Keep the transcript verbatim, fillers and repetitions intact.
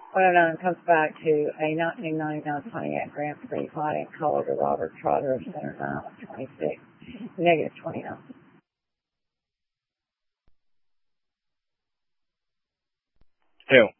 one oh nine comes back to a nineteen ninety-nine Pontiac Grand Prix fighting color to Robert Trotter of center nine with twenty-six, negative twenty-nine. Who?